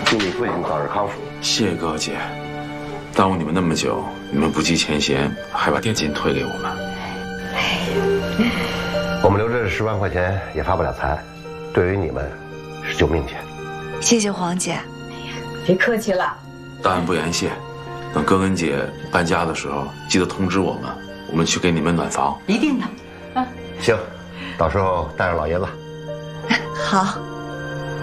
祝你父亲早日康复。 谢哥姐，耽误你们那么久，你们不计前嫌，还把定金退给我们。 我们留着10万块钱也发不了财，对于你们是救命钱。 谢谢黄姐。 别客气了。 大恩不言谢，等哥跟姐搬家的时候，记得通知我们去给你们暖房。 一定的。 行，到时候带上老爷子。 好。